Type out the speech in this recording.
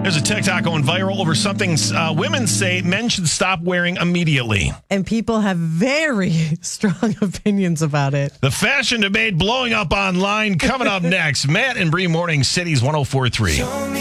There's a TikTok going viral over something women say men should stop wearing immediately. And people have very strong opinions about it. The fashion debate blowing up online coming up next. Matt and Bree Morning Cities 104.3.